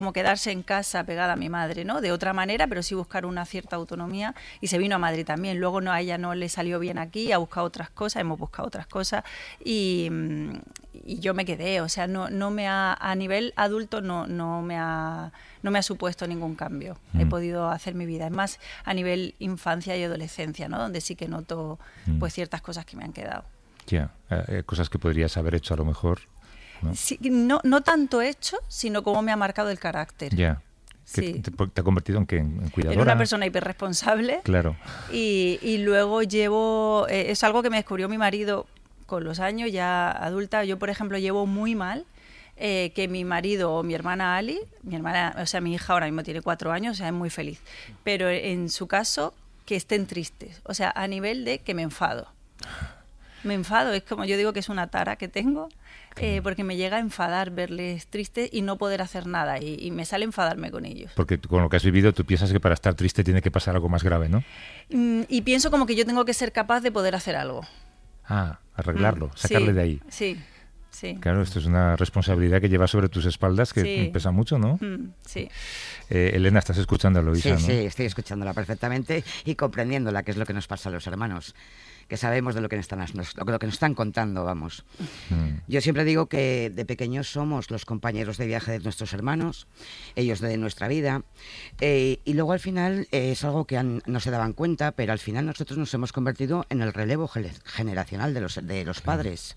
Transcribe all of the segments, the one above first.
como quedarse en casa pegada a mi madre, ¿no? De otra manera, pero sí buscar una cierta autonomía, y se vino a Madrid también. Luego no, a ella no le salió bien aquí, ha buscado otras cosas, hemos buscado otras cosas y yo me quedé, o sea, a nivel adulto no me ha supuesto ningún cambio. He podido hacer mi vida. Es más a nivel infancia y adolescencia, ¿no? Donde sí que noto pues ciertas cosas que me han quedado. Ya, cosas que podrías haber hecho a lo mejor, ¿no? Sí, no tanto hecho, sino cómo me ha marcado el carácter. Ya. Sí. ¿Te ha convertido en qué? ¿En cuidadora? En una persona hiperresponsable. Claro. Y luego llevo... es algo que me descubrió mi marido con los años, ya adulta. Yo, por ejemplo, llevo muy mal que mi marido o mi hermana Ali, mi hija ahora mismo tiene 4 años, o sea, es muy feliz. Pero en su caso, que estén tristes. O sea, a nivel de que me enfado. Me enfado, es como yo digo que es una tara que tengo, porque me llega a enfadar verles tristes y no poder hacer nada, y me sale enfadarme con ellos. Porque con lo que has vivido tú piensas que para estar triste tiene que pasar algo más grave, ¿no? Y pienso como que yo tengo que ser capaz de poder hacer algo. Arreglarlo, sacarle de ahí. Sí. Sí. Claro, esto es una responsabilidad que llevas sobre tus espaldas que pesa mucho, ¿no? Sí. Elena, estás escuchando a Loisa, ¿no? Sí, estoy escuchándola perfectamente y comprendiéndola, que es lo que nos pasa a los hermanos, que sabemos de lo que nos están contando, vamos. Yo siempre digo que de pequeños somos los compañeros de viaje de nuestros hermanos, ellos de nuestra vida, y luego al final es algo que no se daban cuenta, pero al final nosotros nos hemos convertido en el relevo generacional de los padres.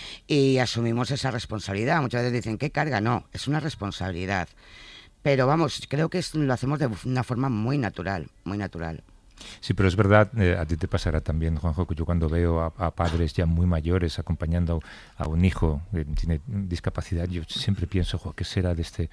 Y asumimos esa responsabilidad. Muchas veces dicen, ¿qué carga? No, es una responsabilidad. Pero vamos, creo que lo hacemos de una forma muy natural, muy natural. Sí, pero es verdad, a ti te pasará también, Juanjo, que yo cuando veo a padres ya muy mayores acompañando a un hijo que tiene discapacidad, yo siempre pienso, ¿qué será de este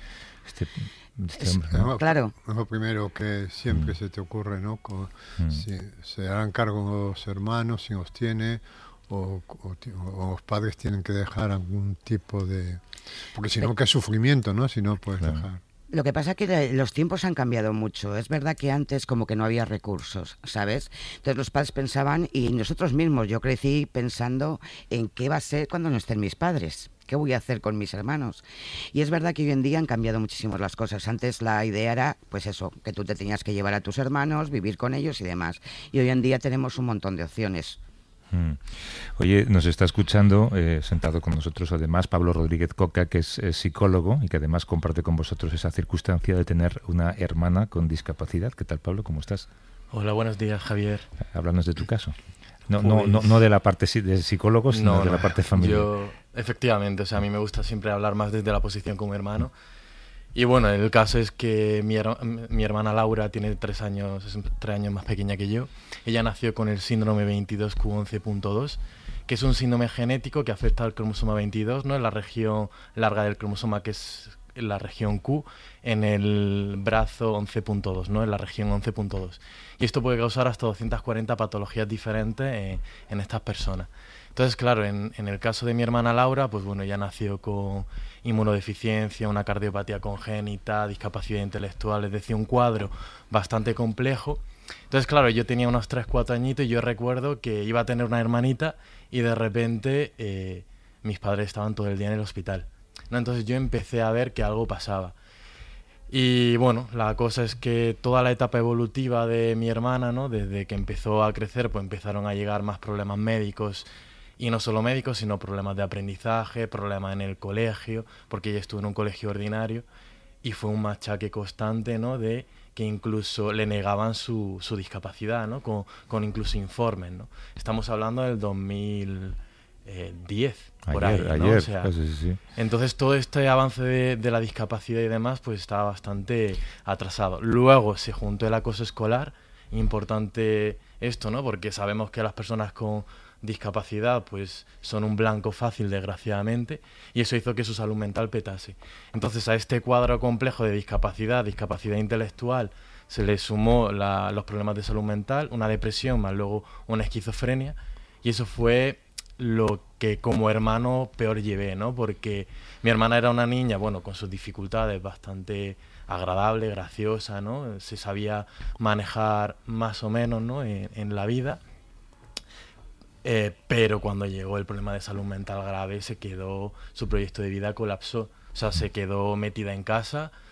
hombre? ¿No? Claro. Es lo primero que siempre se te ocurre, ¿no? Si se harán cargo los hermanos, si los tiene, o los padres tienen que dejar algún tipo de... Porque si no, qué sufrimiento, ¿no? Si no puedes dejar. Lo que pasa es que los tiempos han cambiado mucho. Es verdad que antes como que no había recursos, ¿sabes? Entonces los padres pensaban, y nosotros mismos, yo crecí pensando en qué va a ser cuando no estén mis padres. ¿Qué voy a hacer con mis hermanos? Y es verdad que hoy en día han cambiado muchísimo las cosas. Antes la idea era, pues eso, que tú te tenías que llevar a tus hermanos, vivir con ellos y demás. Y hoy en día tenemos un montón de opciones. Oye, nos está escuchando, sentado con nosotros además, Pablo Rodríguez Coca, que es psicólogo y que además comparte con vosotros esa circunstancia de tener una hermana con discapacidad. ¿Qué tal, Pablo? ¿Cómo estás? Hola, buenos días, Javier. Háblanos de tu caso. No de la parte de psicólogo, sino de la parte familiar. Efectivamente, o sea, a mí me gusta siempre hablar más desde la posición como hermano. Y bueno, el caso es que mi hermana Laura tiene 3 años más pequeña que yo. Ella nació con el síndrome 22q11.2, que es un síndrome genético que afecta al cromosoma 22, ¿no? En la región larga del cromosoma, que es la región Q, en el brazo 11.2, ¿no? En la región 11.2. Y esto puede causar hasta 240 patologías diferentes en estas personas. Entonces, claro, en el caso de mi hermana Laura, pues bueno, ella nació con inmunodeficiencia, una cardiopatía congénita, discapacidad intelectual, es decir, un cuadro bastante complejo. Entonces, claro, yo tenía unos 3-4 añitos y yo recuerdo que iba a tener una hermanita y de repente mis padres estaban todo el día en el hospital, ¿no? Entonces yo empecé a ver que algo pasaba. Y bueno, la cosa es que toda la etapa evolutiva de mi hermana, ¿no? Desde que empezó a crecer, pues empezaron a llegar más problemas médicos. Y no solo médicos, sino problemas de aprendizaje, problemas en el colegio, porque ella estuvo en un colegio ordinario y fue un machaque constante, ¿no? De que incluso le negaban su discapacidad, ¿no? Con incluso informes, ¿no? Estamos hablando del 2010, por ahí, ¿no? O sea, sí. Entonces todo este avance de la discapacidad y demás pues estaba bastante atrasado. Luego se juntó el acoso escolar, importante esto, ¿no? Porque sabemos que las personas con discapacidad pues son un blanco fácil, desgraciadamente, y eso hizo que su salud mental petase. Entonces a este cuadro complejo de discapacidad intelectual, se le sumó los problemas de salud mental, una depresión, más luego una esquizofrenia, y eso fue lo que como hermano peor llevé, ¿no? Porque mi hermana era una niña, bueno, con sus dificultades, bastante agradable, graciosa, ¿no? Se sabía manejar más o menos, ¿no? en la vida. Pero cuando llegó el problema de salud mental grave, su proyecto de vida colapsó. O sea, se quedó metida en casa,